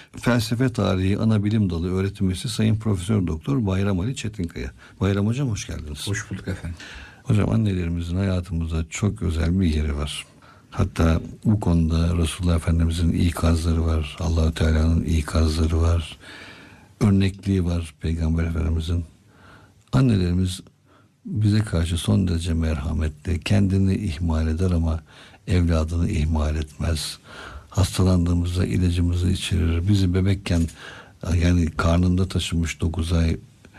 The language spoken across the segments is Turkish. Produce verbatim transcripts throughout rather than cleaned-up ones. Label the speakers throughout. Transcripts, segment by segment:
Speaker 1: Felsefe Tarihi Anabilim Dalı Öğretim Üyesi Sayın Profesör Doktor Bayram Ali Çetinkaya. Bayram Hocam hoş geldiniz.
Speaker 2: Hoş bulduk efendim.
Speaker 1: Hocam, annelerimizin hayatımızda çok özel bir yeri var. Hatta bu konuda Resulullah Efendimizin ikazları var. Allah-u Teala'nın ikazları var. Örnekliği var Peygamber Efendimizin. Annelerimiz bize karşı son derece merhametli. Kendini ihmal eder ama evladını ihmal etmez. Hastalandığımızda ilacımızı içirir. Bizi bebekken, yani karnında taşımış dokuz ay,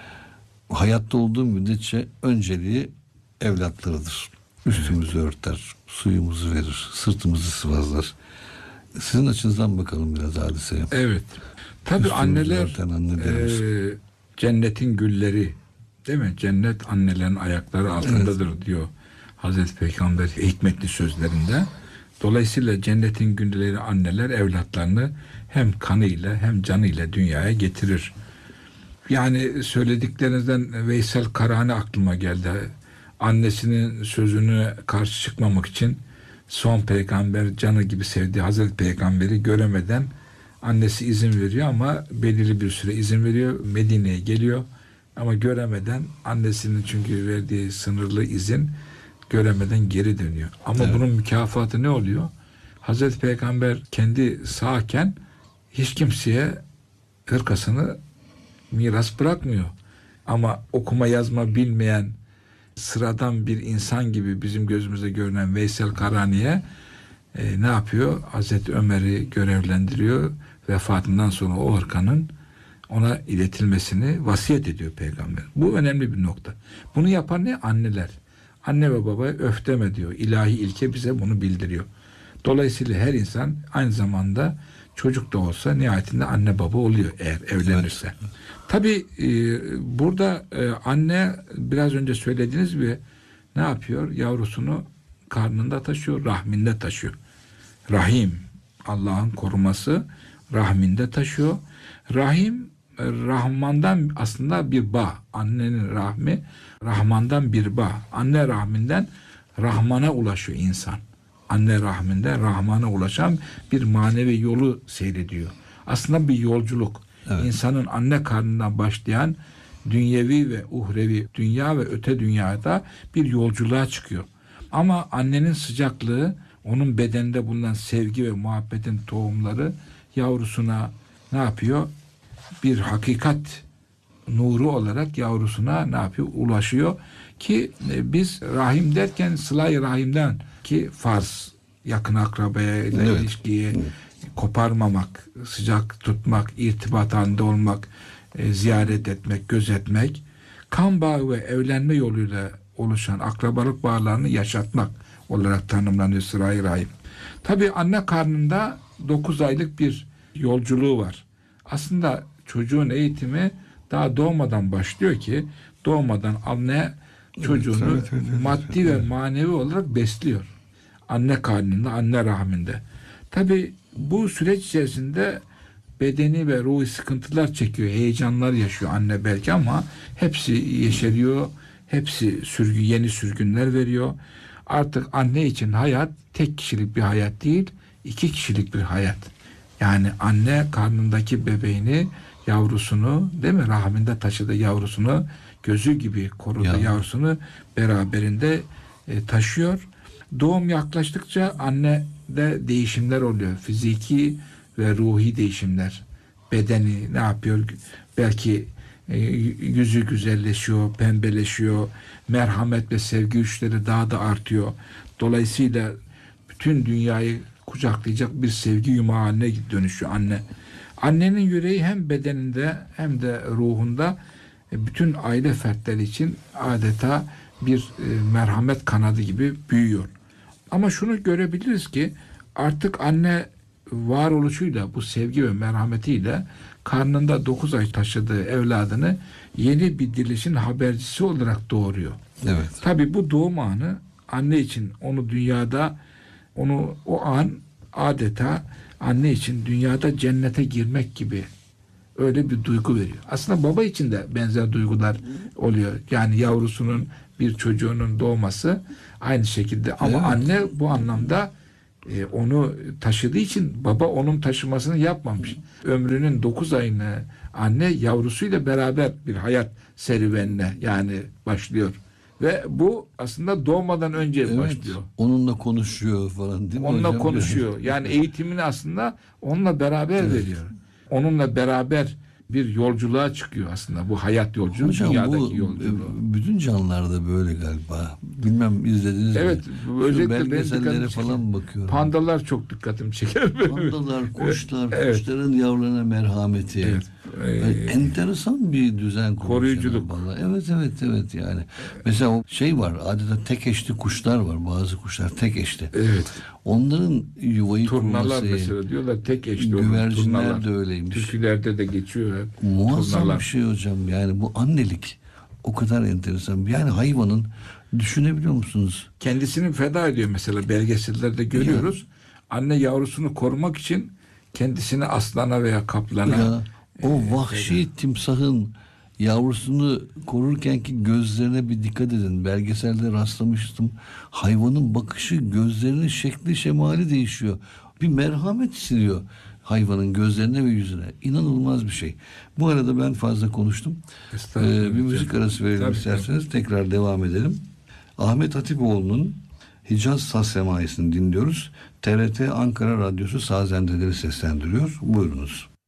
Speaker 1: hayatta olduğu müddetçe önceliği evlatlarıdır. Üstümüzü örter, suyumuzu verir, sırtımızı sıvazlar. Sizin açınızdan bakalım biraz hadiseye.
Speaker 2: Evet. Tabii
Speaker 1: Üstümüzü
Speaker 2: anneler
Speaker 1: e,
Speaker 2: cennetin gülleri, değil mi? Cennet annelerin ayakları altındadır, evet, diyor Hazreti Peygamber hikmetli sözlerinde. Dolayısıyla cennetin gülleri anneler evlatlarını hem kanıyla hem canıyla dünyaya getirir. Yani söylediklerinizden Veysel Karani aklıma geldi. Annesinin sözüne karşı çıkmamak için son peygamber, canı gibi sevdiği Hazreti Peygamber'i göremeden annesi izin veriyor ama belirli bir süre izin veriyor. Medine'ye geliyor ama göremeden, annesinin çünkü verdiği sınırlı izin, göremeden geri dönüyor. Ama evet, bunun mükafatı ne oluyor? Hazreti Peygamber kendi sağken hiç kimseye hırkasını miras bırakmıyor. Ama okuma yazma bilmeyen sıradan bir insan gibi bizim gözümüzde görünen Veysel Karani'ye e, ne yapıyor? Hazreti Ömer'i görevlendiriyor. Vefatından sonra o hırkanın ona iletilmesini vasiyet ediyor Peygamber. Bu önemli bir nokta. Bunu yapan ne? Anneler. Anne ve baba öf deme diyor. İlahi ilke bize bunu bildiriyor. Dolayısıyla her insan aynı zamanda çocuk da olsa nihayetinde anne baba oluyor eğer evlenirse. Evet. Tabii e, burada e, anne biraz önce söylediğiniz gibi ne yapıyor? Yavrusunu karnında taşıyor, rahminde taşıyor. Rahim, Allah'ın koruması, rahminde taşıyor. Rahim, Rahman'dan aslında bir bağ. Annenin rahmi, Rahman'dan bir bağ. Anne rahminden Rahman'a ulaşıyor insan. Anne rahminden Rahman'a ulaşan bir manevi yolu seyrediyor. Aslında bir yolculuk. Evet. İnsanın anne karnından başlayan dünyevi ve uhrevi, dünya ve öte dünyada bir yolculuğa çıkıyor. Ama annenin sıcaklığı, onun bedeninde bulunan sevgi ve muhabbetin tohumları yavrusuna ne yapıyor? Bir hakikat nuru olarak yavrusuna ne yapıyor? Ulaşıyor ki e, biz rahim derken sıla-i rahimden ki farz, yakın akrabaya ile evet, ilişkiyi evet, koparmamak, sıcak tutmak, irtibat halinde olmak, e, ziyaret etmek, gözetmek, kan bağı ve evlenme yoluyla oluşan akrabalık bağlarını yaşatmak olarak tanımlanıyor sıla-i rahim. Tabii anne karnında dokuz aylık bir yolculuğu var. Aslında çocuğun eğitimi daha doğmadan başlıyor ki doğmadan anne çocuğunu evet, evet, evet, maddi evet, ve manevi olarak besliyor. Anne karnında, anne rahminde. Tabii bu süreç içerisinde bedeni ve ruhi sıkıntılar çekiyor, heyecanlar yaşıyor anne belki ama hepsi yeşeriyor, hepsi sürgü, yeni sürgünler veriyor. Artık anne için hayat tek kişilik bir hayat değil, iki kişilik bir hayat. Yani anne karnındaki bebeğini, yavrusunu, değil mi? Rahminde taşıdığı yavrusunu, gözü gibi koruduğu ya. yavrusunu beraberinde e, taşıyor. Doğum yaklaştıkça annede değişimler oluyor. Fiziki ve ruhi değişimler. Bedeni ne yapıyor? Belki e, yüzü güzelleşiyor, pembeleşiyor. Merhamet ve sevgi güçleri daha da artıyor. Dolayısıyla bütün dünyayı kucaklayacak bir sevgi yumağı haline dönüşüyor anne. Annenin yüreği hem bedeninde hem de ruhunda bütün aile fertleri için adeta bir merhamet kanadı gibi büyüyor. Ama şunu görebiliriz ki artık anne varoluşuyla, bu sevgi ve merhametiyle karnında dokuz ay taşıdığı evladını yeni bir dirilişin habercisi olarak doğuruyor.
Speaker 1: Evet.
Speaker 2: Tabii bu doğum anı anne için onu dünyada, onu o an adeta anne için dünyada cennete girmek gibi öyle bir duygu veriyor. Aslında baba için de benzer duygular oluyor. Yani yavrusunun, bir çocuğunun doğması aynı şekilde ama evet, anne bu anlamda e, onu taşıdığı için baba onun taşımasını yapmamış. Ömrünün dokuz ayını anne yavrusuyla beraber bir hayat serüvenine yani başlıyor. Ve bu aslında doğmadan önce
Speaker 1: Evet,
Speaker 2: başlıyor.
Speaker 1: onunla konuşuyor falan değil mi
Speaker 2: Onunla
Speaker 1: hocam?
Speaker 2: konuşuyor. Yani eğitimini aslında onunla beraber
Speaker 1: Evet.
Speaker 2: veriyor. Onunla beraber bir yolculuğa çıkıyor aslında. Bu hayat yolculuğu,
Speaker 1: Hocam
Speaker 2: dünyadaki
Speaker 1: bu
Speaker 2: yolculuğu.
Speaker 1: e, bütün canlılarda böyle galiba. Bilmem izlediniz
Speaker 2: Evet,
Speaker 1: mi?
Speaker 2: bu
Speaker 1: Şu
Speaker 2: özellikle benim
Speaker 1: belgesellere
Speaker 2: dikkatimi çeker.
Speaker 1: falan bakıyorum.
Speaker 2: Pandalar çok dikkatimi çeker.
Speaker 1: Pandalar, kuşlar,
Speaker 2: Evet.
Speaker 1: kuşların yavrularına merhameti.
Speaker 2: Evet.
Speaker 1: Yani
Speaker 2: Ee,
Speaker 1: enteresan bir düzen kurmuş
Speaker 2: koruyuculuk.
Speaker 1: Cenab-ı Allah. Evet evet evet yani. Mesela o şey var, adeta tek eşli kuşlar var. Bazı kuşlar tek eşli.
Speaker 2: Evet.
Speaker 1: Onların yuvayı
Speaker 2: Turnalar
Speaker 1: kurması,
Speaker 2: mesela diyorlar tek eşli olur.
Speaker 1: güvercinler
Speaker 2: Turnalar.
Speaker 1: de öyleymiş.
Speaker 2: Türkülerde de geçiyor hep.
Speaker 1: Muazzam
Speaker 2: Turnalar.
Speaker 1: bir şey hocam. Yani bu annelik o kadar enteresan. Yani hayvanın, düşünebiliyor musunuz?
Speaker 2: Kendisini feda ediyor mesela, belgesellerde görüyoruz. Anne yavrusunu korumak için kendisini aslana veya kaplana
Speaker 1: Ya, o
Speaker 2: e,
Speaker 1: vahşi timsahın yavrusunu korurken ki gözlerine bir dikkat edin. Belgeselde rastlamıştım. Hayvanın bakışı, gözlerinin şekli, şemali değişiyor. Bir merhamet siliyor hayvanın gözlerine ve yüzüne. İnanılmaz bir şey. Bu arada ben fazla konuştum.
Speaker 2: Estağfurullah
Speaker 1: Ee, bir müzik
Speaker 2: hocam.
Speaker 1: arası verelim
Speaker 2: Tabii,
Speaker 1: isterseniz. Tekrar devam edelim. Ahmet Hatipoğlu'nun Hicaz Saz Semaisi'ni dinliyoruz. T R T Ankara Radyosu Sazendeleri seslendiriyor. Buyurunuz.